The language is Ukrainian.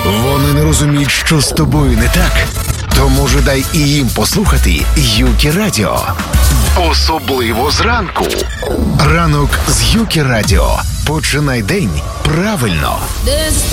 Вони не розуміють, що з тобою не так. То, може, дай і їм послухати Юкі Радіо. Особливо зранку. Ранок з Юкі Радіо. Починай день правильно.